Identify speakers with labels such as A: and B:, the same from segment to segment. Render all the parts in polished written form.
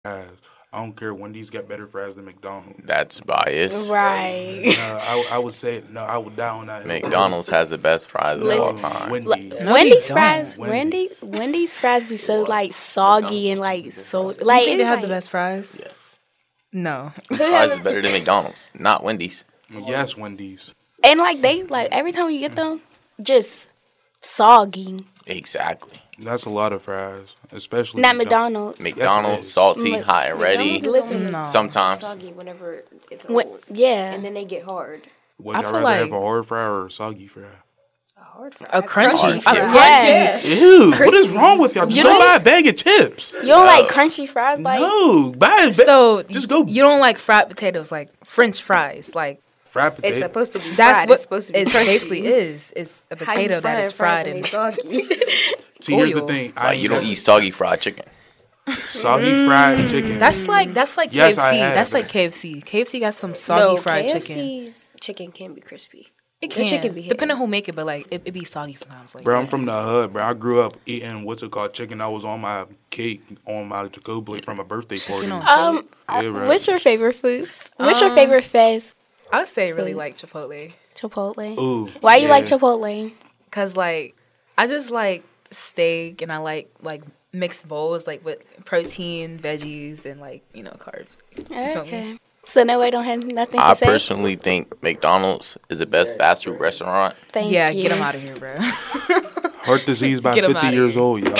A: fries. I don't care. Wendy's got better fries than McDonald's.
B: That's biased.
C: Right.
A: I would say no. I would die on that.
B: McDonald's has the best fries of all time.
A: Wendy's.
C: No, Wendy's
D: don't.
C: fries,
A: Wendy's.
C: Wendy's fries be so like soggy and like so like.
D: You think
C: it's
D: they have the
C: like-
D: best fries?
B: Yes.
D: No.
B: Fries is better than McDonald's, not Wendy's.
A: Yes, Wendy's.
C: And like they like every time you get them, just soggy.
B: Exactly.
A: That's a lot of fries, especially
C: Not McDonald's.
B: McDonald's,
A: is.
B: salty,
C: Mc-
B: hot and ready.
E: McDonald's is only
D: No.
B: Sometimes.
E: soggy whenever it's
C: When-
E: old,
C: yeah.
E: and then they get hard.
A: Would
D: I
A: y'all
D: feel
A: rather
D: like-
A: have a hard fry or a soggy fry?
E: A hard fry.
D: A crunchy.
B: fry.
D: A
C: Yeah.
D: crunchy.
A: Ew! What is wrong with y'all? Just
C: You
A: go
C: don't-
A: buy a bag of chips.
C: You don't like crunchy fries like
A: No, buy a bag.
D: So
A: Just go.
D: You don't like fried potatoes, like French fries, like
A: Fried potato.
E: It's supposed to be
D: that's
E: fried.
D: what
E: It's supposed to be
D: it
E: crunchy.
D: basically is. It's a
E: How you
D: potato that
E: frying
D: is
E: fries
D: fried
E: and
D: in.
E: they soggy?
A: See, here's the
D: oil.
A: thing.
B: Like, you don't eat soggy fried chicken.
A: soggy fried chicken.
D: That's like
A: Yes, I
D: KFC.
A: have.
D: That's like KFC. KFC got some soggy
E: no,
D: fried chicken.
E: KFC's chicken can be crispy.
D: It
E: Their
D: can
E: chicken be
D: depending on who make it, but like it be soggy sometimes. Like
A: Bro, I'm from the hood, bro. I grew up eating what's it called chicken. I was on my cake on my to-go plate from a birthday party.
D: Chicken on
A: Yeah, bro.
C: what's your favorite food? What's your favorite fast
D: I would say really like Chipotle,
C: Chipotle?
A: Ooh,
C: Why you like
A: yeah.
C: Chipotle?
D: cause like I just like steak and I like mixed bowls like with protein, veggies, and like carbs. feel me?
C: Okay. So no, I don't have nothing to
B: I
C: say.
B: personally think McDonald's is the best fast food restaurant.
C: Thank
D: Yeah,
C: you.
D: get them out of here, bro.
A: Heart disease by
D: Get 'em
A: 50
D: outta
A: years
D: here.
A: old, y'all.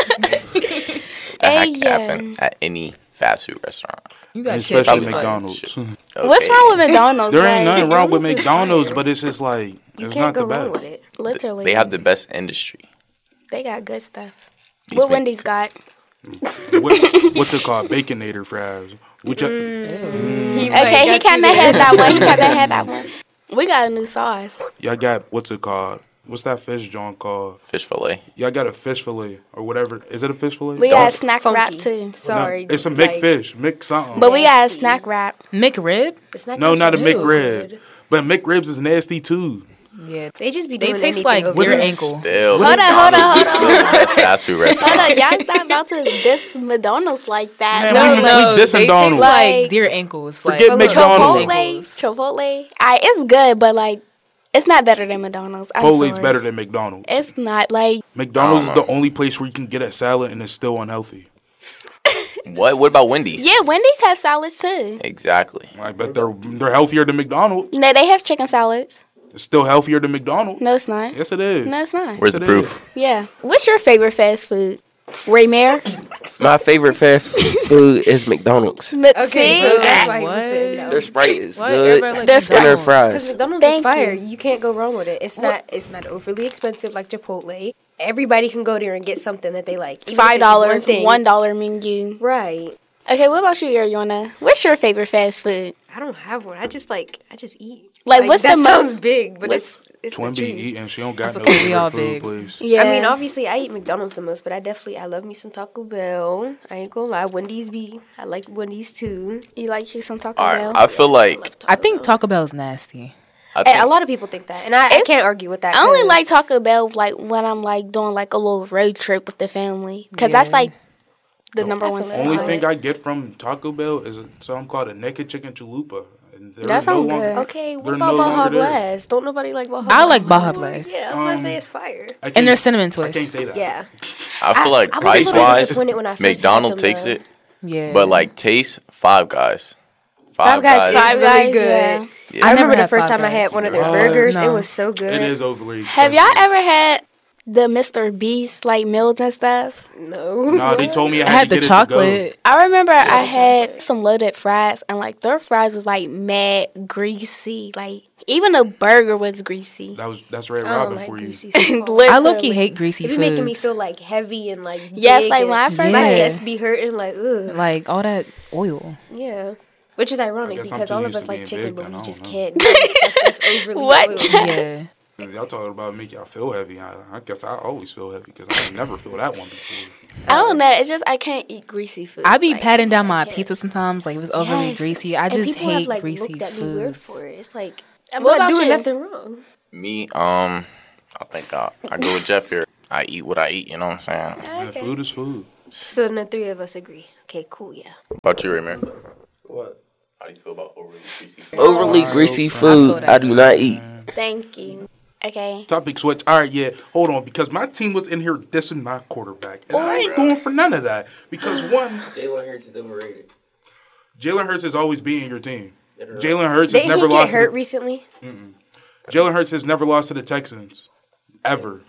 B: That
C: Hey,
B: can happen at any fast food restaurant.
D: You got
A: Especially
D: kids.
B: like-
A: McDonald's.
C: What's
B: Okay.
C: wrong with McDonald's?
A: There ain't
C: Like,
A: nothing wrong with
E: McDonald's is
A: McDonald's,
E: fire.
A: but it's just like
E: You
A: it's
E: can't
A: not
E: go
A: the
E: wrong
A: best.
E: with it.
C: Literally,
B: They have the best industry.
C: They got good stuff.
B: These
C: What
B: Mc-
C: Wendy's got?
A: What's it called? Baconator fries. Which
C: Okay, he kind of had that one. He kind of had that one. We got a new sauce.
A: y'all got what's it called? What's that fish joint called?
B: Fish fillet.
A: Y'all got a fish fillet or whatever. Is it a fish fillet?
C: We
B: Don't-
C: got a snack wrap
E: Funky.
C: too.
A: No,
E: Sorry.
A: it's a
E: like,
A: McFish, Mc something.
C: But we got a
E: Nasty.
C: snack wrap.
D: McRib.
E: it's not
A: No, not a
E: actually
A: McRib.
E: good.
A: But McRibs is nasty too.
D: Yeah,
E: They just be
D: they
E: doing
D: taste
E: anything
D: like
E: over
D: deer
E: there.
D: ankle.
B: Still,
C: Hold on, hold on,
B: McDonald's is
C: hold
B: still the best fast food
C: Hold
B: restaurant.
C: on, y'all not about to diss McDonald's like that.
A: Man, we dissing
D: they
A: Donald.
D: taste like
C: Like-
D: deer ankles.
A: Forget
D: like,
A: McDonald's.
C: Chipotle, it's good, but like, it's not better than McDonald's. I'm
A: Chipotle's
C: sorry.
A: better than McDonald's.
C: It's not like
A: McDonald's is
B: I
A: the
B: don't know.
A: only place where you can get a salad and it's still unhealthy.
B: What? What about Wendy's?
C: yeah, Wendy's have salads too.
B: Exactly.
A: I bet they're healthier than McDonald's.
C: No, they have chicken salads.
A: It's still healthier than McDonald's.
C: No, it's not.
A: Yes, it is.
C: No, it's not.
B: Where's the
A: Yes, it
B: proof?
C: Yeah. What's your favorite fast food? Raymare?
F: My favorite fast food is McDonald's.
E: Okay, so that's why
D: What?
E: you said no.
F: Their Sprite is
D: What?
F: good.
D: Everybody like
C: There's
F: And their
D: McDonald's.
E: Because
F: fries.
E: McDonald's
C: Thank
E: is fire.
C: you.
E: You can't go wrong with it. It's not overly expensive like Chipotle. Everybody can go there and get something that they like. Even if it's
C: $5,
E: one thing.
C: $1 menu.
E: Right.
C: Okay, what about you, Ariana? What's your favorite fast food?
E: I don't have one. I just eat.
C: Like, what's
E: that
C: the
E: sounds
C: most-
E: big, but
C: what's-
E: it's
A: Twin
E: the
A: be
E: truth.
A: eating. She don't got
D: That's
A: no
D: okay, we all
A: favorite food,
D: big.
A: please.
C: Yeah.
E: I mean, obviously, I eat McDonald's the most, but I love me some Taco Bell. I ain't gonna lie, I like Wendy's too.
C: You like you some Taco
B: All
C: Bell?
B: right. I feel like
D: I think Taco Bell's nasty.
B: I
E: And a
B: think
E: lot of people think that, and I can't argue with that.
C: I only
E: 'cause-
C: like Taco Bell like when I'm like doing like a little road trip with the family, cause
D: Yeah.
C: that's like the number one.
E: feel
A: The
E: that.
A: only
C: spot.
A: thing I get from Taco Bell is something called a naked chicken chalupa. And they're
C: That sound good.
E: Okay, what
A: They're
E: about
A: no
E: Baja
A: longer there.
E: Blast? Don't nobody like Baja
D: I
E: Blast?
D: like Baja
E: no more?
D: Blast.
E: Yeah, I was gonna say it's fire.
D: And their cinnamon
A: I can't
D: twist.
A: say that.
E: Yeah.
B: I feel like
E: I was
B: price
E: just really
B: wise,
E: disappointed when I first
B: McDonald's
E: had them,
B: takes
E: though.
B: it,
D: Yeah.
B: but like taste, Five Guys.
E: Five Guys is
C: Five
E: really
C: Guys,
E: good.
C: yeah.
B: Yeah.
E: I
D: I never
E: remember the
D: had
E: first
D: Five
E: time I had
D: Guys.
E: one of their
A: What?
E: burgers.
D: No.
E: It was so good.
A: It is overly
C: Have y'all
A: expensive.
C: ever had the Mr. Beast like meals and stuff?
E: No.
A: Nah, they told me I
D: I
A: had,
D: had
A: to
D: the
A: get
D: chocolate.
C: I remember I had some loaded fries and like their fries was like mad greasy. Like even a burger was greasy.
A: it to go. That's Red
E: I don't
A: Robin
E: like
A: for you.
E: greasy stuff.
D: I
C: Literally.
D: low-key hate greasy
E: It be
D: foods.
E: making me feel like heavy and like
C: Yes,
E: big
C: like
E: and
C: when I first
E: my
D: Yeah.
E: chest be hurting like ugh.
D: like all that oil.
E: Yeah. Which is ironic
A: I guess I'm
E: because
A: too
E: all of
A: used
E: us
A: to
E: like
A: being
E: chicken,
A: big,
E: but
A: then
E: we
A: I
E: just
A: don't
E: can't do stuff that's overly
C: What?
E: oily.
D: Yeah.
A: Y'all talking about make y'all feel heavy. I guess I always feel heavy because I ain't never feel that one before.
C: I don't know. It's just I can't eat greasy food.
D: I be
C: Like,
D: patting down my pizza sometimes. Like, if it's overly
E: Yes.
D: greasy. I
E: And
D: just
E: people have,
D: hate
E: like,
D: greasy
E: looked at me weird
D: foods.
E: for it. It's like I'm
C: What
E: not
C: about
E: doing
C: you?
E: nothing wrong.
B: Me, I think I go with Jeff here. I eat what I eat. You know what I'm saying?
A: Man, food is food.
E: So then the three of us agree. Okay, cool, yeah.
B: What about you, Raymond?
F: What?
B: How do you feel about overly greasy food?
F: Overly greasy
D: feel
F: food
D: that.
F: I do not eat.
C: Thank you. Okay.
A: Topic switch. All right, yeah. Hold on, because my team was in here dissing my quarterback, and I ain't going for none of that. Because one,
F: Jalen Hurts is overrated.
A: Jalen Hurts has always been your team. Jalen Hurts has
E: Didn't
A: never
E: he get
A: lost.
E: hurt recently?
A: Jalen Hurts has never lost to the Texans, ever.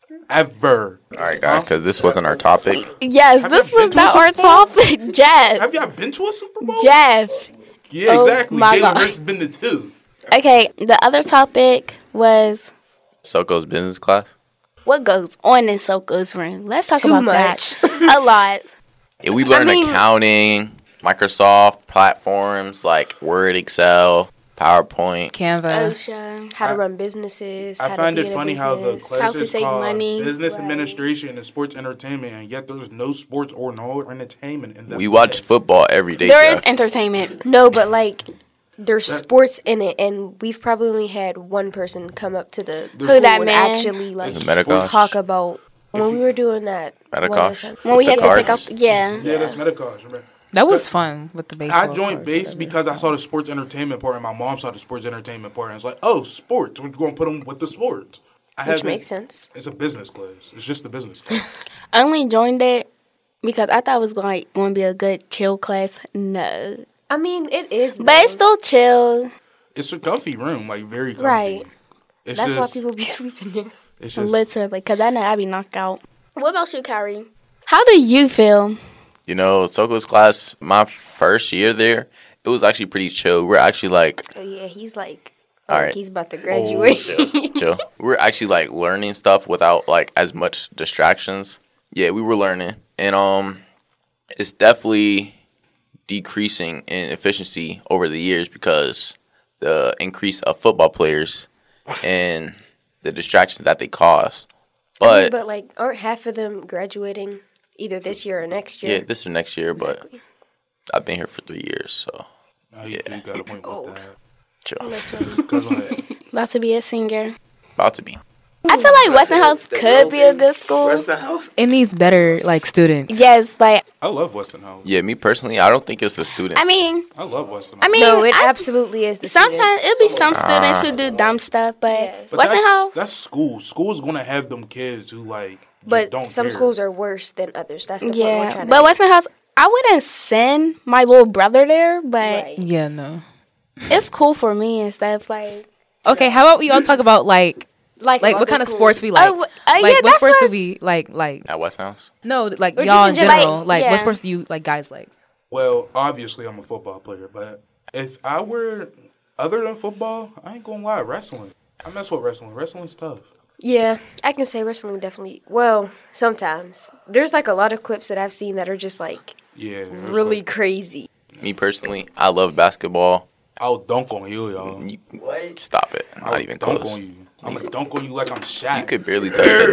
A: All
B: right, guys, because this wasn't our topic.
C: Yes,
A: Have
C: this
A: y'all been
C: was
A: to a
C: not our
A: Super Bowl?
C: topic. Jeff.
A: Have y'all been to a Super Bowl?
C: Jeff.
A: Yeah,
C: Oh,
A: exactly.
C: my
A: Jalen
C: God.
A: Hurts has been to 2.
C: Okay, the other topic was
B: Soko's business class.
C: what goes on in Soko's room. Let's talk
E: Too
C: about
E: much.
C: that. A lot.
B: Yeah, we learned
E: mean-
B: accounting, Microsoft platforms like Word, Excel, PowerPoint.
D: Canva.
C: OSHA.
E: How to run businesses.
A: I
E: how
A: find
E: to
A: it
E: be in a
A: funny how the
E: business.
A: class
C: How to
A: is
C: save
A: called
C: money.
A: Business
E: Right.
A: Administration and Sports Entertainment, and yet there's no sports or no entertainment in that.
B: We watch football every day.
C: There is
B: Jeff.
C: entertainment.
E: No, but like there's sports in it, and we've probably only had one person come up to the
C: So
E: school
C: that
E: and
C: man-
E: actually like
A: It's
B: Medicosh.
E: talk about when we were doing that.
B: Medicosh.
C: When we
B: The
C: had to pick up,
B: cards.
C: yeah.
A: Yeah, that's Medicosh. Remember?
D: That was fun with the baseball.
A: I joined
D: cards,
A: base
D: whatever.
A: because I saw the sports entertainment part, and my mom saw the sports entertainment part, and it's like, oh, sports. We're going to put them with the sports.
E: Which makes sense.
A: It's a business class. It's just a business class.
C: I only joined it because I thought it was going to be a good chill class. No.
E: I mean, it is,
C: But it's
E: though.
C: still chill.
A: It's a comfy room, like very comfy.
E: Right.
A: It's
E: That's why
A: just,
E: people be sleeping there.
A: It's just,
C: Literally. Because I know I be knocked out. What about you, Kyrie? How do you feel?
B: You know, Soko's class, my first year there, it was actually pretty chill. We're actually like,
E: Oh yeah, he's like,
B: All
E: like
B: right.
E: he's about to
A: Oh,
E: graduate.
B: chill. We're actually like learning stuff without like as much distractions. Yeah, we were learning, and it's definitely decreasing in efficiency over the years because the increase of football players and the distractions that they cause.
E: I mean,
B: But
E: but like, aren't half of them graduating either this year or next
B: yeah,
E: year?
B: this is next year. But I've been here for 3 years, so
A: no, you do got a point with that.
B: chill.
C: Literally.
A: Go ahead.
C: About to be a singer.
B: About to be.
C: I feel like Westinghouse could be a good school.
F: Westinghouse?
D: It needs better like students.
C: Yes, like,
A: I love Westinghouse.
B: Yeah, me personally, I don't think it's the students.
C: I mean,
A: I love Westinghouse.
C: I mean,
E: No, it
C: I-
E: absolutely is. The
C: sometimes
E: students.
C: it'll be some students who do dumb stuff, but
E: Yes.
A: But
C: Westinghouse,
A: that's school. School's gonna have them kids who like. just
E: But
A: don't
E: some
A: care.
E: schools are worse than others. That's the point we're
C: yeah.
E: trying to
C: But
E: make.
C: Westinghouse, I wouldn't send my little brother there, but
E: Right.
D: Yeah, no.
C: it's cool for me and stuff. Like,
D: Okay, how about we all talk about like
E: Like
D: what
E: other
D: kind of
E: schools.
D: sports we like?
C: yeah,
D: Like what
C: that's
D: sports do
C: what-
D: we like?
B: At Westinghouse.
D: No, like
E: Or
D: y'all
E: just
D: in
E: in general,
D: general. Like
C: yeah.
D: what sports do you like guys like?
A: Well, obviously I'm a football player, but if I were other than football, I ain't gonna lie, wrestling. I mess with wrestling. Wrestling's tough.
E: Yeah, I can say wrestling definitely. Well, sometimes there's like a lot of clips that I've seen that are just like
A: Yeah. it's
E: really
A: like,
E: crazy.
B: Me personally, I love basketball.
A: I'll dunk on you, y'all.
B: You, stop it.
A: I'll
B: Not even
A: dunk
B: close.
A: on you. I'm gonna dunk on you like I'm Shaq.
B: You could barely touch the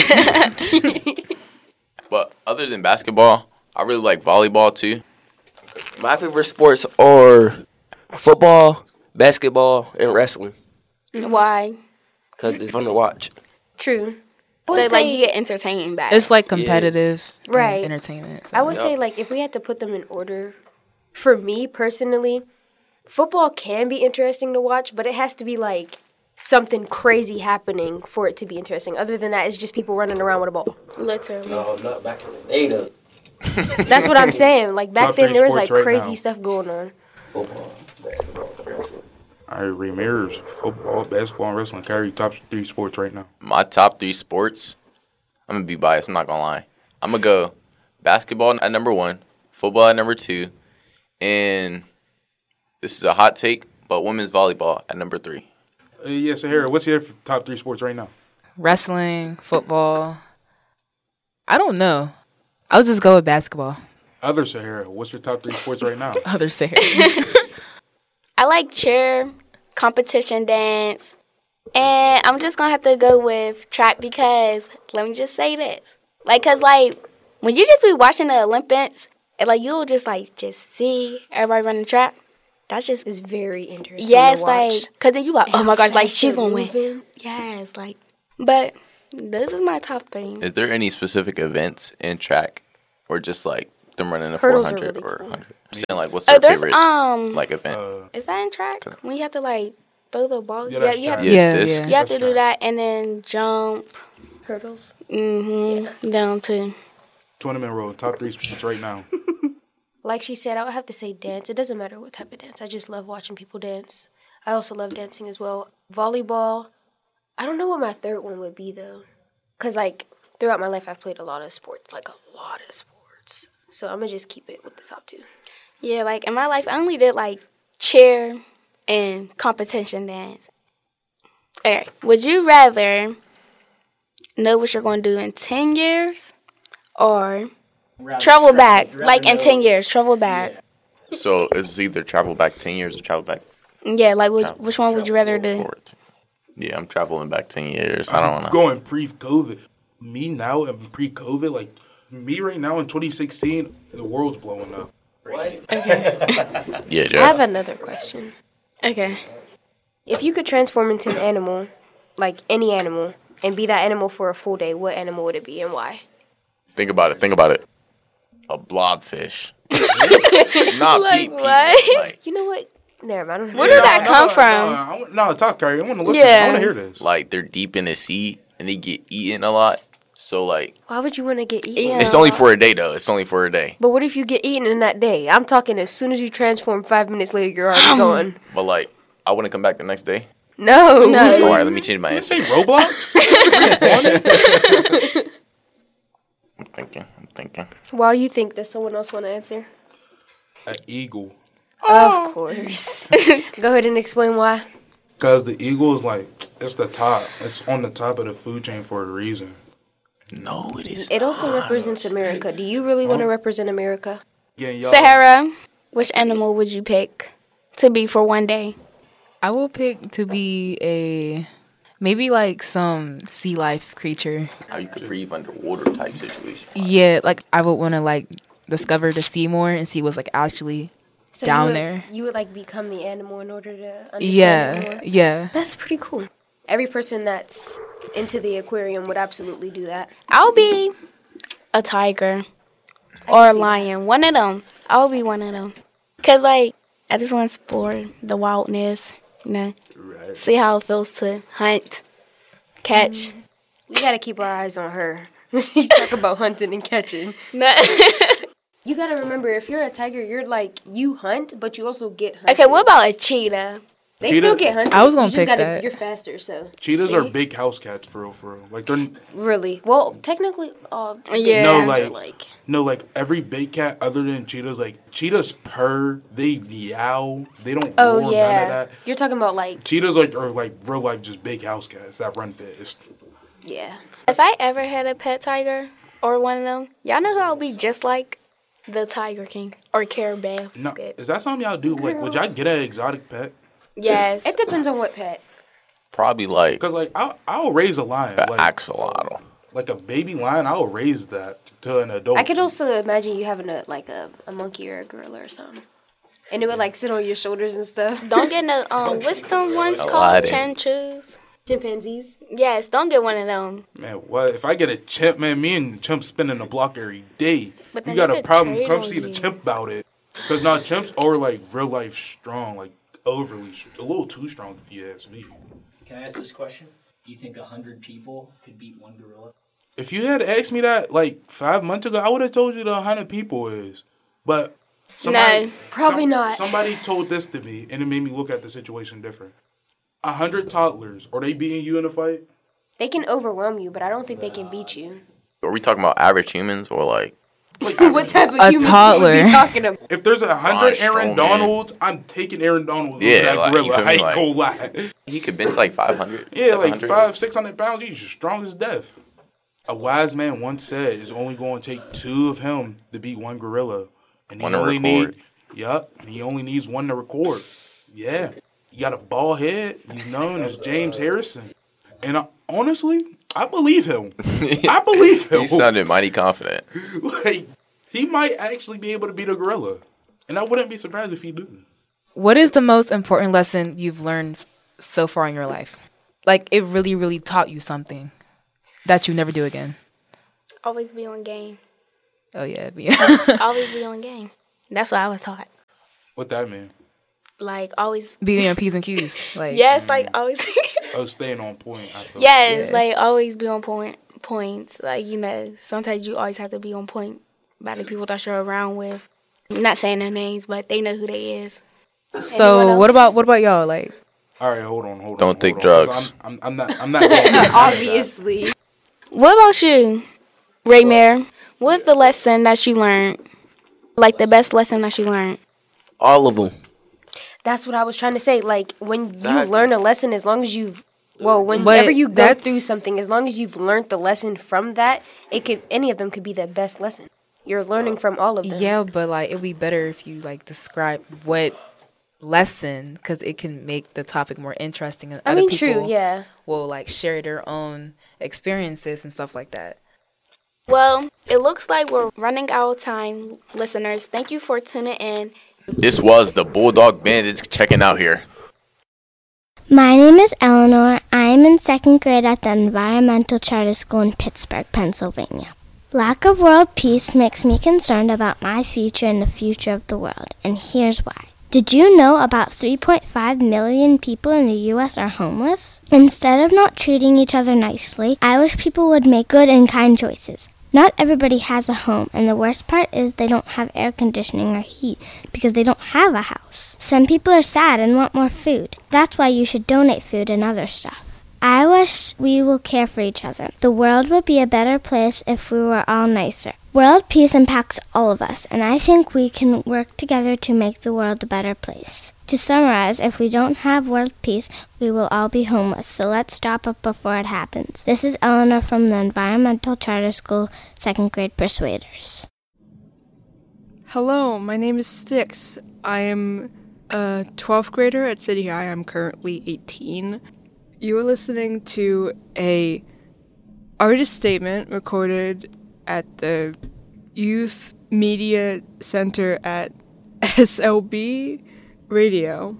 B: net. But other than basketball, I really like volleyball too.
F: My favorite sports are football, basketball, and wrestling.
C: why?
F: Because it's fun to watch.
E: True. I
C: So
E: would
C: like
E: say-
C: you get entertained by.
D: It's like competitive
E: Right.
D: entertainment. So.
E: I would say like if we had to put them in order, for me personally, football can be interesting to watch, but it has to be like something crazy happening for it to be interesting. Other than that, it's just people running around with a ball.
C: literally.
F: No, not back in the day, though.
E: That's what I'm saying. Like back
A: Top
E: then,
A: three
E: there was like
A: sports right
E: crazy
A: now.
E: stuff going on.
F: Football, basketball, wrestling.
A: All right, Ramirez, football, basketball, and wrestling. Carry top 3 sports right now.
B: My top 3 sports, I'm going to be biased. I'm not going to lie. I'm going to go basketball at number 1, football at number 2, and this is a hot take, but women's volleyball at number 3.
A: Yeah, Sahara, what's your top 3 sports right now?
D: Wrestling, football. I don't know. I'll just go with basketball.
A: Other Sahara, what's your top 3 sports right now?
D: Other say.
C: I like cheer, competition dance, and I'm just gonna have to go with track because let me just say this, like, cause like when you just be watching the Olympics and like you'll just like just see everybody running track, that's just
E: It's very interesting.
C: yes,
E: to watch.
C: like, cause then you like, oh my gosh, like
E: fast
C: she's
E: they're
C: gonna win.
E: moving.
C: Yes, like, but this is my top 3.
B: Is there any specific events in track or just like them running a
E: Hurdles are
B: 400
E: really
B: or
E: cool.
B: 100. I'm saying like, what's
C: Oh,
B: their
C: there's
B: favorite like event?
C: is that in track? When you have to like throw the ball?
A: Yeah, that's
C: you have
A: track.
C: to,
B: Yeah,
D: Yeah,
B: this.
D: yeah.
C: you have to
A: That's
C: do
A: track.
C: that and then jump
E: Hurdles.
C: down to.
A: Tournament road, top 3 sports right now.
E: Like she said, I would have to say dance. It doesn't matter what type of dance. I just love watching people dance. I also love dancing as well. Volleyball. I don't know what my third one would be though, cause like throughout my life I've played a lot of sports, like a lot of sports. So I'm gonna just keep it with the top 2.
C: Yeah, like in my life, I only did like cheer and competition dance. Okay, would you rather know what you're going to do in 10 years or travel back? Like in 10 years, travel back.
B: So it's either travel back 10 years or travel back
C: Yeah, like which one would you rather do?
B: forward. Yeah, I'm traveling back 10 years. I don't
A: I'm
B: know.
A: going pre-COVID. Me now and pre-COVID, like me right now in 2016, the world's blowing up.
B: Yeah,
E: I
B: Joe.
E: have another question.
C: Okay.
E: If you could transform into an animal, like any animal, and be that animal for a full day, what animal would it be and why?
B: Think about it. Think about it. A blobfish. Not
C: Like
B: Pete.
C: what?
B: Like,
E: You know what? Never mind. I don't
C: Where did that come from?
A: No, talk, Kyrie. I want to listen.
C: Yeah.
A: I want to hear this.
B: like they're deep in the sea and they get eaten a lot. So like,
E: Why would you want to get eaten?
C: Yeah.
B: it's only for a day though. It's only for a day.
E: But what if you get eaten in that day? I'm talking as soon as you transform 5 minutes later, you're already gone.
B: But like, I wouldn't come back the next day.
E: No.
B: All right, let me change my
A: You
B: answer.
A: say Roblox?
B: I'm thinking.
E: While you think, does someone else want to answer?
A: An eagle.
E: Of course. Go ahead and explain why.
A: Because the eagle is like, it's the top. It's on the top of the food chain for a reason.
B: No, it is.
E: It also represents America. Do you really want to represent America?
A: Yeah, y'all.
C: Sahara, which animal would you pick to be for one day?
D: I will pick to be maybe like some sea life creature.
B: How you could breathe underwater type situation.
D: Yeah, like I would want to like discover the sea more and see what's like actually
E: So
D: down
E: you would,
D: there.
E: You would like become the animal in order to understand it
D: Yeah,
E: more?
D: yeah.
E: That's pretty cool. Every person that's into the aquarium would absolutely do that.
C: I'll be a tiger or a lion. One of them. I'll be one of them. Because, like, I just want to explore the wildness, you know, see how it feels to hunt, catch.
E: We gotta keep our eyes on her. She's talking about hunting and catching. You gotta remember, if you're a tiger, you're like, you hunt, but you also get hunted.
C: Okay, what about a cheetah?
E: They
A: Cheetah-
E: still get hunted.
D: I was gonna
E: You just
D: pick
E: gotta,
D: that.
E: You're faster, so.
A: Cheetahs are big house cats, for real, for real. Like, they're...
E: Really? Well, technically,
C: Yeah.
A: No,
E: cats are
A: like... No, like, every big cat other than cheetahs, like, cheetahs purr, they meow, they don't
E: Oh,
A: roar, none of
E: yeah.
A: that.
E: You're talking about, like,
A: Cheetahs, like, are, like, real life just big house cats that run fast.
E: yeah.
C: If I ever had a pet tiger or one of them, y'all know who I'll be just like? The Tiger King or Caribou.
A: No, is that something y'all do? Like, would y'all get an exotic pet?
C: Yes.
E: It depends on what pet.
B: Probably like
A: Because, like, I'll raise a lion.
B: an
A: Like,
B: axolotl.
A: like a baby lion, I'll raise that to an adult.
E: I could also imagine you having a monkey or a gorilla or something. And it would, like, sit on your shoulders and stuff.
C: Don't get no, what's them ones called?
B: Aladdin.
C: Chimchus?
E: Chimpanzees.
C: Yes, don't get one of them.
A: Man, what? If I get a chimp, man, me and the chimp spinning the block every day.
C: But
A: You
C: then
A: got
C: they
A: a
C: could
A: problem,
C: trade
A: come
C: on
A: see the
C: you.
A: chimp about it. Because now chimps are, like, real life strong, like, overly a little too strong if you ask me.
G: Can I ask this question? Do you think 100 people could beat one gorilla?
A: If you had asked me that, like, 5 months ago, I would have told you the 100 people is. But somebody,
C: No.
E: Probably not.
A: Somebody told this to me, and it made me look at the situation different. 100 toddlers, are they beating you in a fight?
E: They can overwhelm you, but I don't think they can beat you.
B: Are we talking about average humans or like?
E: What type of
D: A
E: human
D: toddler.
E: would we talking about?
A: If there's 100 Aaron
B: Strowman.
A: Donalds, I'm taking Aaron Donald over
B: Yeah,
A: that
B: like, you
A: gorilla.
B: feel
A: I
B: me,
A: ain't
B: like-
A: gonna lie.
B: He could bench like 500.
A: Yeah, like
B: 700.
A: 600 pounds, he's strong as death. A wise man once said it's only going to take 2 of him to beat one gorilla. And
B: One to record.
A: He only needs 1 to record. Yeah. He got a bald head. He's known as James Harrison. And honestly, I believe him. I believe him.
B: He sounded mighty confident.
A: Like, he might actually be able to beat a gorilla. And I wouldn't be surprised if he do.
D: What is the most important lesson you've learned so far in your life? Like it really, really taught you something that you never do again.
C: Always be on game.
D: Oh yeah,
C: Always be on game. That's what I was taught.
A: What that mean?
C: Like always.
D: be on P's and Q's. Like
C: Yes, like always.
A: Oh, staying on point. I feel
C: Yes,
D: Yeah.
C: like always be on points. Like, you know, sometimes you always have to be on point by the people that you're around with. I'm not saying their names, but they know who they is.
D: So
C: Anyone
D: what
C: else?
D: about y'all? Like
A: All right, hold on.
B: Don't take
A: hold on, 'cause
B: drugs.
A: I'm not. I'm not. That.
E: Obviously.
C: What about you, Raymare? What's the lesson that you learned? Like the best lesson that you learned?
F: All of them.
E: That's what I was trying to say. Like, when you
B: Exactly.
E: learn a lesson, as long as you've, whenever you go
D: that's-
E: through something, as long as you've learned the lesson from that, any of them could be the best lesson. You're learning from all of them.
D: yeah, but like it'd be better if you like describe what lesson, because it can make the topic more interesting, and
E: I
D: other
E: mean,
D: people
E: true, yeah.
D: will like share their own experiences and stuff like that.
C: Well, it looks like we're running out of time, listeners. Thank you for tuning in.
B: This was the Bulldog Bandits checking out here.
H: My name is Eleanor. I am in second grade at the Environmental Charter School in Pittsburgh, Pennsylvania. Lack of world peace makes me concerned about my future and the future of the world, and here's why. Did you know about 3.5 million people in the U.S. are homeless? Instead of not treating each other nicely, I wish people would make good and kind choices. Not everybody has a home, and the worst part is they don't have air conditioning or heat because they don't have a house. Some people are sad and want more food. That's why you should donate food and other stuff. I wish we will care for each other. The world would be a better place if we were all nicer. World peace impacts all of us, and I think we can work together to make the world a better place. To summarize, if we don't have world peace, we will all be homeless, so let's stop it before it happens. This is Eleanor from the Environmental Charter School, 2nd grade Persuaders.
I: Hello, my name is Styx. I am a 12th grader at City High. I'm currently 18. You are listening to a artist statement recorded at the Youth Media Center at SLB Radio.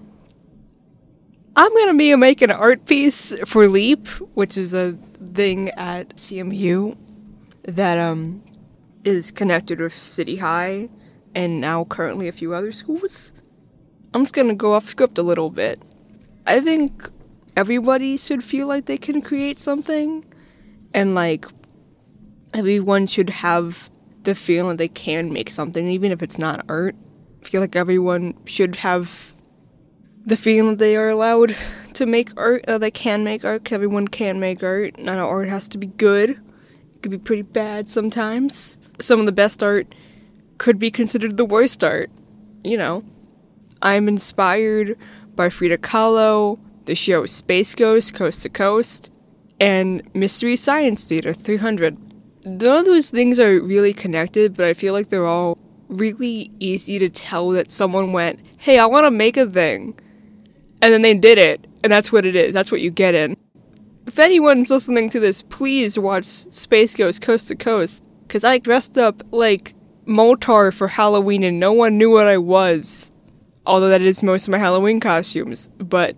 I: I'm going to be making an art piece for LEAP, which is a thing at CMU that is connected with City High and now currently a few other schools. I'm just going to go off script a little bit. I think everybody should feel like they can create something, and like everyone should have the feeling they can make something, even if it's not art. I feel like everyone should have the feeling that they are allowed to make art, they can make art, 'cause everyone can make art. Not all art has to be good. It could be pretty bad sometimes. Some of the best art could be considered the worst art, you know. I'm inspired by Frida Kahlo, the show Space Ghost, Coast to Coast, and Mystery Science Theater 300. None of those things are really connected, but I feel like they're all really easy to tell that someone went, hey, I want to make a thing. And then they did it, and that's what it is. That's what you get in. If anyone's listening to this, please watch Space Ghost Coast to Coast, because I dressed up like Moltar for Halloween and no one knew what I was. Although that is most of my Halloween costumes, but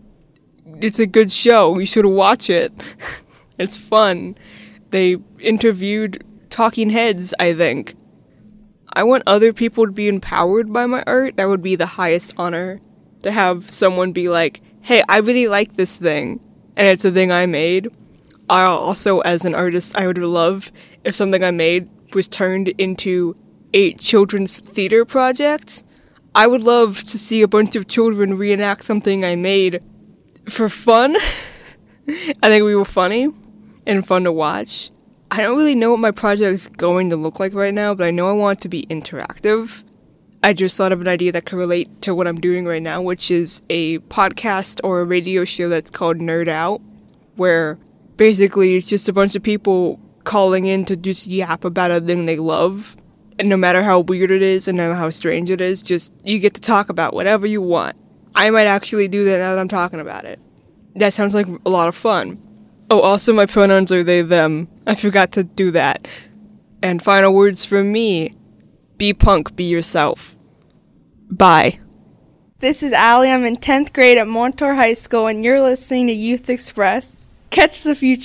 I: it's a good show. You should watch it. It's fun. They interviewed talking heads, I think. I want other people to be empowered by my art. That would be the highest honor. To have someone be like, hey, I really like this thing, and it's a thing I made. I also, as an artist, I would love if something I made was turned into a children's theater project. I would love to see a bunch of children reenact something I made for fun. I think we were funny and fun to watch. I don't really know what my project is going to look like right now, but I know I want it to be interactive. I just thought of an idea that could relate to what I'm doing right now, which is a podcast or a radio show that's called Nerd Out, where basically it's just a bunch of people calling in to just yap about a thing they love. And no matter how weird it is and no matter how strange it is, just you get to talk about whatever you want. I might actually do that now that I'm talking about it. That sounds like a lot of fun. Oh, also my pronouns are they, them. I forgot to do that. And final words from me. Be punk, be yourself. Bye.
J: This is Allie. I'm in 10th grade at Montour High School, and you're listening to Youth Express. Catch the future.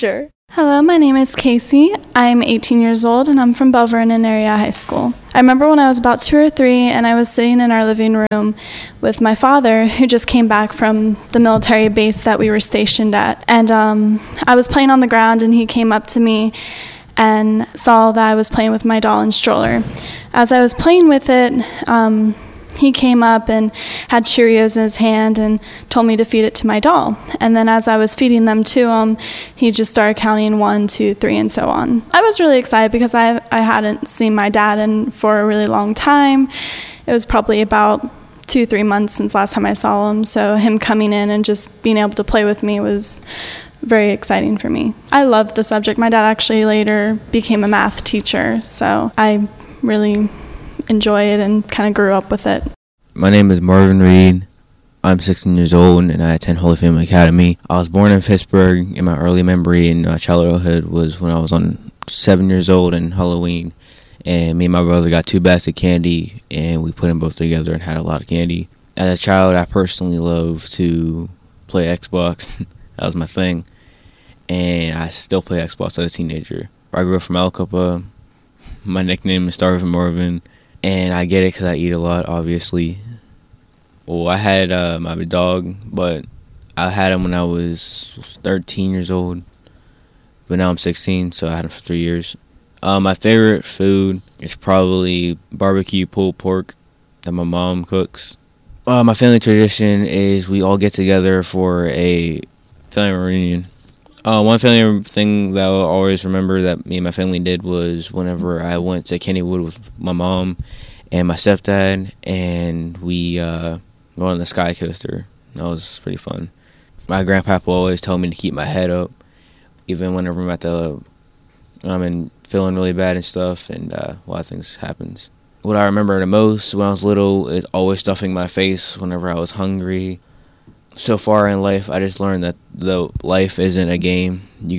K: Hello, my name is Casey. I'm 18 years old and I'm from Belle Vernon Area High School. I remember when I was about 2 or 3 and I was sitting in our living room with my father, who just came back from the military base that we were stationed at. And I was playing on the ground and he came up to me and saw that I was playing with my doll and stroller. As I was playing with it, he came up and had Cheerios in his hand and told me to feed it to my doll. And then as I was feeding them to him, he just started counting 1, 2, 3, and so on. I was really excited because I hadn't seen my dad for a really long time. It was probably about 2-3 months since last time I saw him. So him coming in and just being able to play with me was very exciting for me. I loved the subject. My dad actually later became a math teacher, so I really enjoy it and kind of grew up with it.
L: My name is Marvin Reed. I'm 16 years old and I attend Holy Family Academy. I was born in Pittsburgh, and my early memory in my childhood was when I was 7 years old in Halloween, and me and my brother got 2 bags of candy and we put them both together and had a lot of candy. As a child, I personally loved to play Xbox. That was my thing, and I still play Xbox as a teenager. I grew up from Aliquippa. My nickname is Starvin Marvin, and I get it because I eat a lot, obviously. Well, I had my dog, but I had him when I was 13 years old, but now I'm 16, so I had him for 3 years. My favorite food is probably barbecue pulled pork that my mom cooks. My family tradition is we all get together for a family reunion. One family thing that I'll always remember that me and my family did was whenever I went to Kennywood with my mom and my stepdad, and we went on the Sky Coaster. That was pretty fun. My grandpapa always told me to keep my head up, even whenever I'm feeling really bad and stuff, and a lot of things happens. What I remember the most when I was little is always stuffing my face whenever I was hungry. So far in life, I just learned that though life isn't a game, and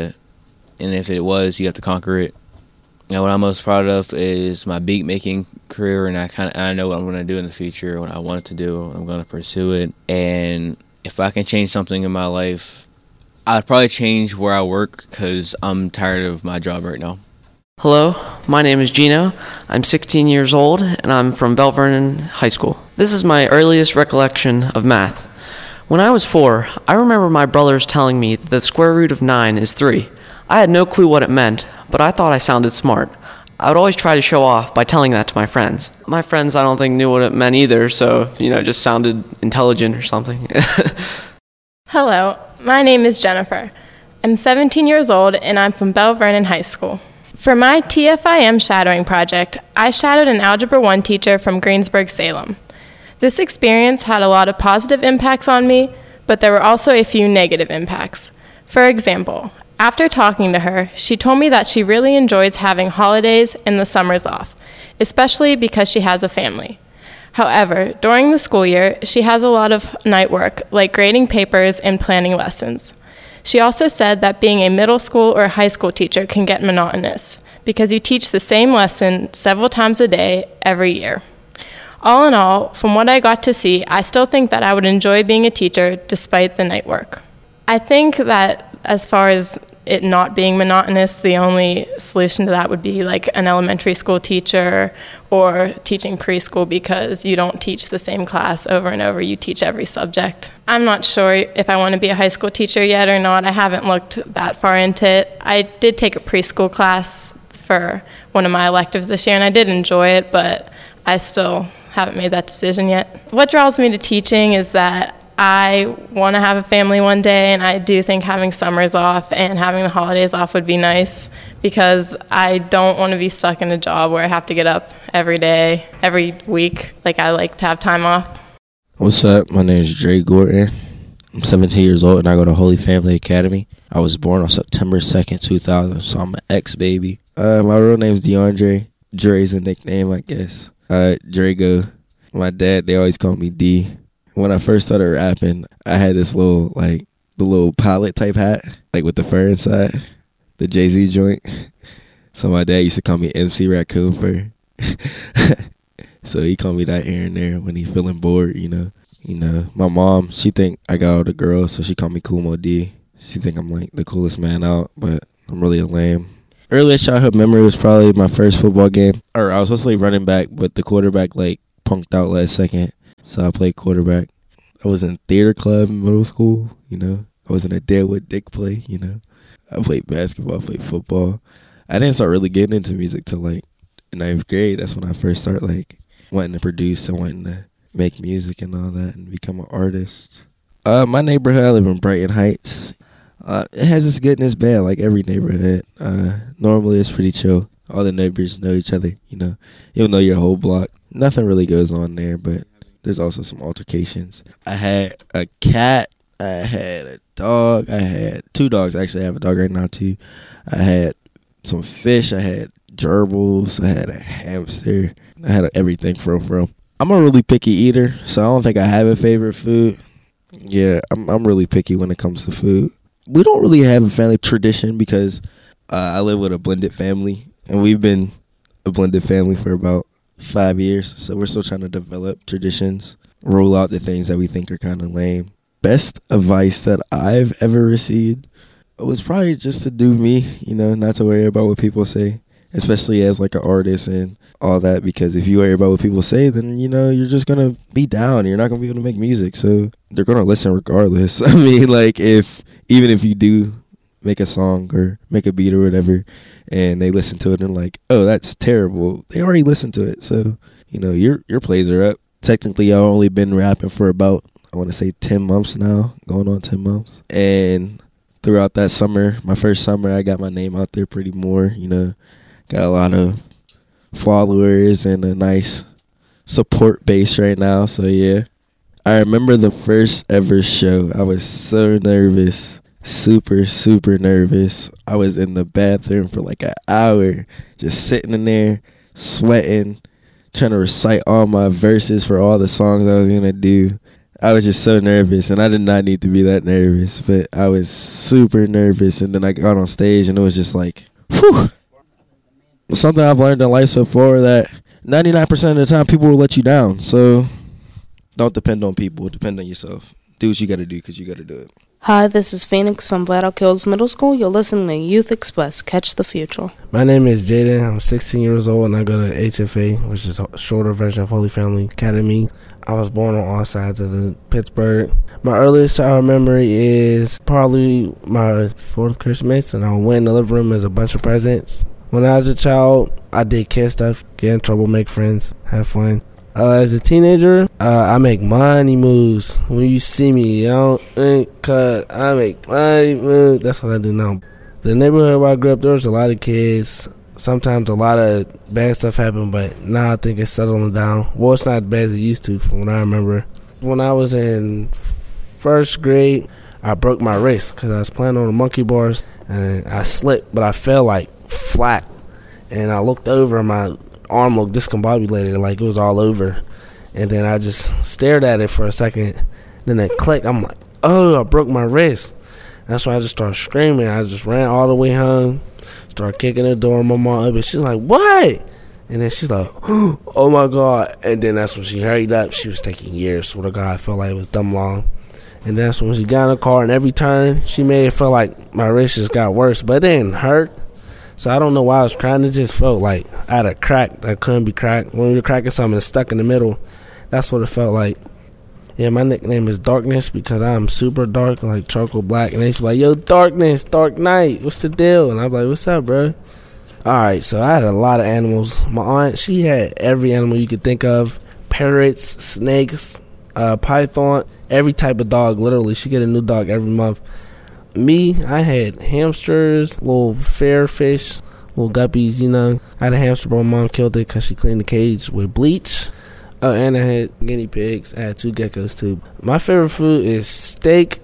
L: if it was, you have to conquer it. Now, what I'm most proud of is my beat making career, and I know what I'm going to do in the future, what I want to do. I'm going to pursue it, and if I can change something in my life, I'd probably change where I work because I'm tired of my job right now.
M: Hello, my name is Gino. I'm 16 years old, and I'm from Belle Vernon High School. This is my earliest recollection of math. When I was 4, I remember my brothers telling me that the square root of 9 is 3. I had no clue what it meant, but I thought I sounded smart. I would always try to show off by telling that to my friends. My friends, I don't think, knew what it meant either, so, just sounded intelligent or something.
N: Hello, my name is Jennifer. I'm 17 years old, and I'm from Belle Vernon High School. For my TFIM shadowing project, I shadowed an Algebra 1 teacher from Greensburg-Salem. This experience had a lot of positive impacts on me, but there were also a few negative impacts. For example, after talking to her, she told me that she really enjoys having holidays and the summers off, especially because she has a family. However, during the school year, she has a lot of night work, like grading papers and planning lessons. She also said that being a middle school or high school teacher can get monotonous, because you teach the same lesson several times a day, every year. All in all, from what I got to see, I still think that I would enjoy being a teacher despite the night work. I think that as far as it not being monotonous, the only solution to that would be like an elementary school teacher or teaching preschool, because you don't teach the same class over and over, you teach every subject. I'm not sure if I want to be a high school teacher yet or not. I haven't looked that far into it. I did take a preschool class for one of my electives this year, and I did enjoy it, but I still haven't made that decision yet. What draws me to teaching is that I want to have a family one day, and I do think having summers off and having the holidays off would be nice, because I don't want to be stuck in a job where I have to get up every day, every week. Like, I like to have time off.
F: What's up? My name is Dre Gordon. I'm 17 years old and I go to Holy Family Academy. I was born on September 2nd, 2000, so I'm an ex-baby. My real name's DeAndre. Dre's a nickname, I guess. Drago. My dad, they always call me D. When I first started rapping, I had this little, the little pilot type hat, with the fur inside, the Jay-Z joint. So my dad used to call me MC Raccoon Fur. So he called me that here and there when he feeling bored, My mom, she think I got all the girls, so she called me Kumo D. She think I'm like the coolest man out, but I'm really a lame. Earliest childhood memory was probably my first football game. Or I was supposed to be running back, but the quarterback like punked out last second, so I played quarterback. I was in theater club in middle school, you know. I was in a Deadwood Dick play, you know. I played basketball, I played football. I didn't start really getting into music till like ninth grade. That's when I first started like wanting to produce and wanting to make music and all that and become an artist. My neighborhood, I live in Brighton Heights. It has its good and its bad, like every neighborhood. Normally it's pretty chill. All the neighbors know each other, you know. You'll know your whole block. Nothing really goes on there, but there's also some altercations. I had a cat. I had a dog. I had 2 dogs. Actually, I have a dog right now, too. I had some fish. I had gerbils. I had a hamster. I had everything from. I'm a really picky eater, so I don't think I have a favorite food. Yeah, I'm really picky when it comes to food. We don't really have a family tradition because I live with a blended family, and we've been a blended family for about 5 years, so we're still trying to develop traditions, roll out the things that we think are kind of lame. Best advice that I've ever received was probably just to do me, you know, not to worry about what people say, especially as like an artist and all that, because if you worry about what people say, then, you know, you're just going to be down. You're not going to be able to make music, so they're going to listen regardless. I mean, like, even if you do make a song or make a beat or whatever, and they listen to it and like, oh, that's terrible, they already listened to it, so, you know, your plays are up. Technically, I've only been rapping for about, I want to say 10 months now, going on 10 months. And throughout that summer, my first summer, I got my name out there pretty more, you know, got a lot of followers and a nice support base right now. So yeah, I remember the first ever show. I was so nervous, super nervous. I was in the bathroom for like an hour, just sitting in there, sweating, trying to recite all my verses for all the songs I was going to do. I was just so nervous, and I did not need to be that nervous, but I was super nervous, and then I got on stage, and it was just like, whew. Something I've learned in life so far, that 99% of the time, people will let you down, so don't depend on people, depend on yourself. Do what you got to do, because you got to do it.
O: Hi, this is Phoenix from Vlad O'Kills Middle School. You're listening to Youth Express. Catch the future.
P: My name is Jaden. I'm 16 years old, and I go to HFA, which is a shorter version of Holy Family Academy. I was born on all sides of the Pittsburgh. My earliest childhood memory is probably my 4th Christmas, and I went in the living room as a bunch of presents. When I was a child, I did kid stuff, get in trouble, make friends, have fun. As a teenager, I make money moves. When you see me, I don't think, cause I make money moves. That's what I do now. The neighborhood where I grew up, there was a lot of kids. Sometimes a lot of bad stuff happened, but now I think it's settling down. Well, it's not as bad as it used to from what I remember. When I was in 1st grade, I broke my wrist because I was playing on the monkey bars, and I slipped, but I fell like flat. And I looked over, and my arm looked discombobulated, like it was all over. And then I just stared at it for a second. Then it clicked. I'm like, oh, I broke my wrist. That's why I just started screaming. I just ran all the way home, started kicking the door. My mom opened. She's like, what? And then she's like, oh my God. And then that's when she hurried up. She was taking years. Swear to God, I felt like it was dumb long. And that's when she got in the car, and every turn she made it feel like my wrist just got worse. But it didn't hurt. So I don't know why I was crying. It just felt like I had a crack that couldn't be cracked. When you're cracking something that's stuck in the middle, that's what it felt like. Yeah, my nickname is Darkness because I'm super dark, like charcoal black. And they used to be like, yo, Darkness, Dark Knight, what's the deal? And I'm like, what's up, bro? Alright, so I had a lot of animals. My aunt, she had every animal you could think of. Parrots, snakes, python, every type of dog, literally. She get a new dog every month. Me, I had hamsters, little fair fish, little guppies, you know. I had a hamster, but my mom killed it because she cleaned the cage with bleach. Oh, and I had guinea pigs. I had 2 geckos, too. My favorite food is steak,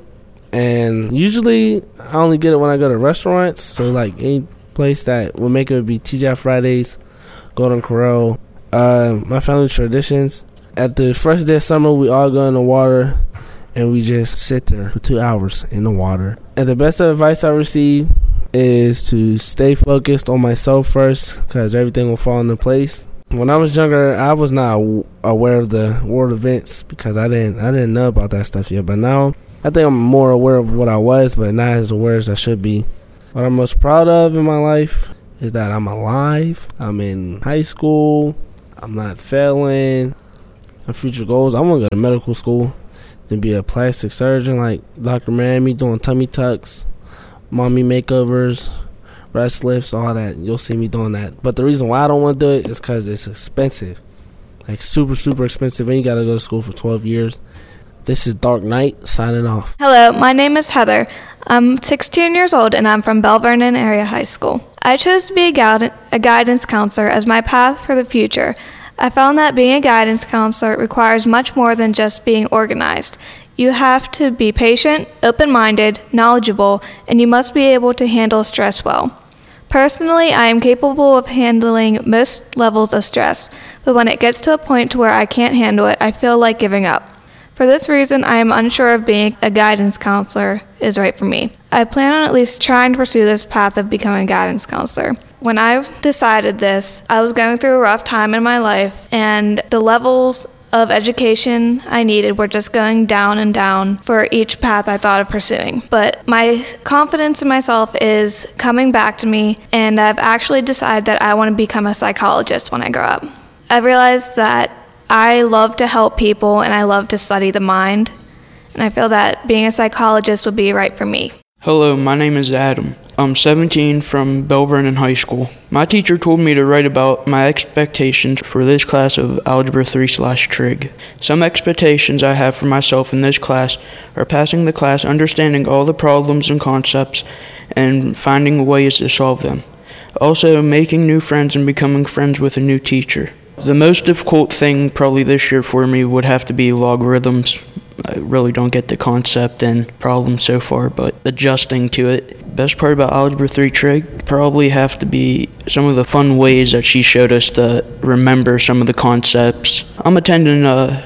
P: and usually I only get it when I go to restaurants. So, like, any place that would make it would be TGI Fridays, Golden Corral. My family traditions, at the first day of summer, we all go in the water, and we just sit there for 2 hours in the water. And the best advice I received is to stay focused on myself first, because everything will fall into place. When I was younger, I was not aware of the world events because I didn't know about that stuff yet. But now I think I'm more aware of what I was, but not as aware as I should be. What I'm most proud of in my life is that I'm alive. I'm in high school. I'm not failing. My future goals, I want to go to medical school, then be a plastic surgeon like Dr. Miami, doing tummy tucks, mommy makeovers, breast lifts, all that. You'll see me doing that. But the reason why I don't want to do it is because it's expensive. Like super, super expensive. And you got to go to school for 12 years. This is Dark Knight signing off.
Q: Hello, my name is Heather. I'm 16 years old and I'm from Bell Vernon Area High School. I chose to be a guidance counselor as my path for the future. I found that being a guidance counselor requires much more than just being organized. You have to be patient, open-minded, knowledgeable, and you must be able to handle stress well. Personally, I am capable of handling most levels of stress, but when it gets to a point to where I can't handle it, I feel like giving up. For this reason, I am unsure if being a guidance counselor is right for me. I plan on at least trying to pursue this path of becoming a guidance counselor. When I decided this, I was going through a rough time in my life, and the levels of education I needed were just going down and down for each path I thought of pursuing. But my confidence in myself is coming back to me, and I've actually decided that I want to become a psychologist when I grow up. I realized that I love to help people and I love to study the mind, and I feel that being a psychologist would be right for me.
R: Hello, my name is Adam. I'm 17 from Bell Vernon High School. My teacher told me to write about my expectations for this class of Algebra 3/Trig. Some expectations I have for myself in this class are passing the class, understanding all the problems and concepts, and finding ways to solve them. Also, making new friends and becoming friends with a new teacher. The most difficult thing probably this year for me would have to be logarithms. I really don't get the concept and problem so far, but adjusting to it. Best part about Algebra 3 Trig probably have to be some of the fun ways that she showed us to remember some of the concepts. I'm attending a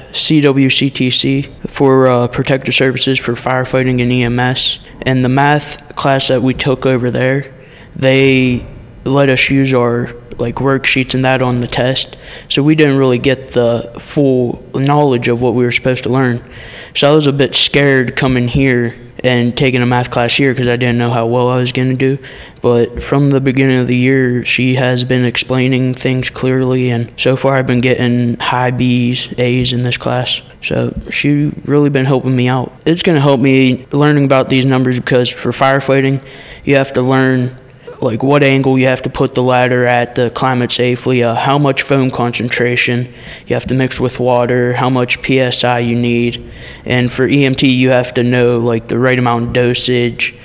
R: CWCTC for Protective Services for Firefighting and EMS, and the math class that we took over there, they let us use our worksheets and that on the test, so we didn't really get the full knowledge of what we were supposed to learn. So I was a bit scared coming here and taking a math class here because I didn't know how well I was going to do. But from the beginning of the year, she has been explaining things clearly, and so far I've been getting high B's, A's in this class. So she really been helping me out. It's going to help me learning about these numbers because for firefighting, you have to learn what angle you have to put the ladder at to climb it safely, how much foam concentration you have to mix with water, how much PSI you need. And for EMT, you have to know the right amount of dosage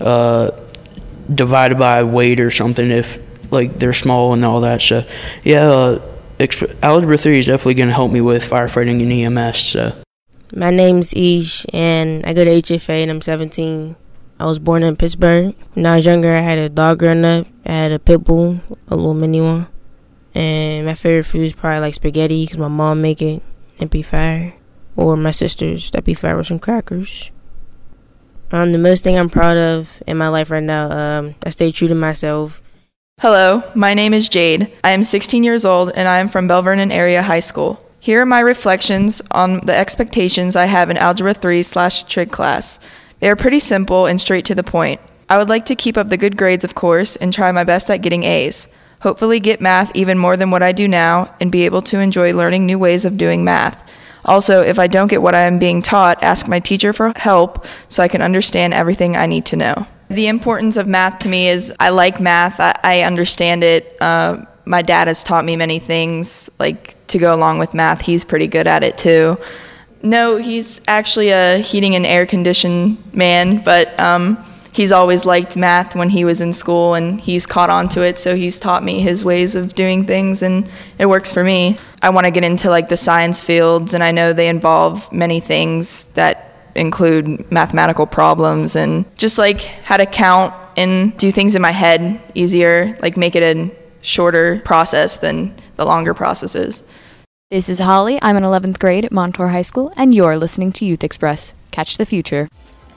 R: divided by weight or something if they're small and all that. So yeah, Algebra 3 is definitely going to help me with firefighting and EMS. So.
S: My name's Ish, and I go to HFA, and I'm 17. I was born in Pittsburgh. When I was younger, I had a dog growing up. I had a pit bull, a little mini one. And my favorite food is probably spaghetti because my mom make it. It'd be fire. Or my sisters, that'd be fire with some crackers. The most thing I'm proud of in my life right now, I stay true to myself.
T: Hello, my name is Jade. I am 16 years old and I am from Bell Vernon Area High School. Here are my reflections on the expectations I have in Algebra 3/Trig class. They are pretty simple and straight to the point. I would like to keep up the good grades, of course, and try my best at getting A's. Hopefully get math even more than what I do now and be able to enjoy learning new ways of doing math. Also, if I don't get what I am being taught, ask my teacher for help so I can understand everything I need to know. The importance of math to me is I like math. I understand it. My dad has taught me many things to go along with math. He's pretty good at it too. No, he's actually a heating and air conditioned man, but he's always liked math when he was in school, and he's caught on to it, so he's taught me his ways of doing things, and it works for me. I want to get into the science fields, and I know they involve many things that include mathematical problems and just how to count and do things in my head easier, make it a shorter process than the longer processes.
U: This is Holly. I'm in 11th grade at Montour High School, and you're listening to Youth Express. Catch the future.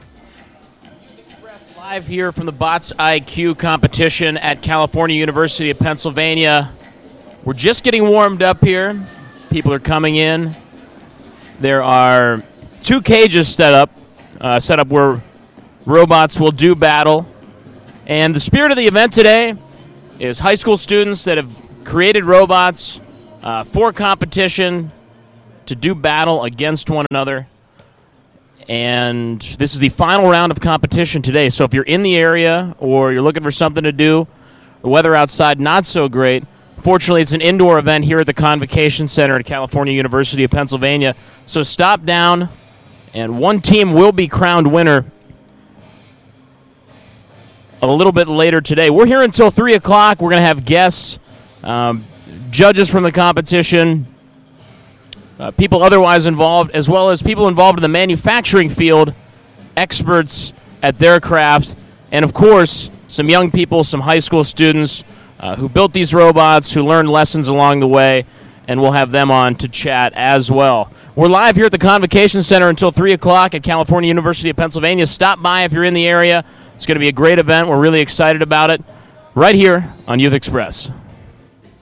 V: Live here from the BOTS IQ competition at California University of Pennsylvania. We're just getting warmed up here. People are coming in. There are 2 cages set up set up where robots will do battle. And the spirit of the event today is high school students that have created robots for competition to do battle against one another. And this is the final round of competition today. So if you're in the area or you're looking for something to do, the weather outside not so great. Fortunately, it's an indoor event here at the Convocation Center at California University of Pennsylvania. So stop down, and one team will be crowned winner a little bit later today. We're here until 3 o'clock. We're going to have guests, judges from the competition, people otherwise involved, as well as people involved in the manufacturing field, experts at their craft, and, of course, some young people, some high school students who built these robots, who learned lessons along the way, and we'll have them on to chat as well. We're live here at the Convocation Center until 3 o'clock at California University of Pennsylvania. Stop by if you're in the area. It's going to be a great event. We're really excited about it right here on Youth Express.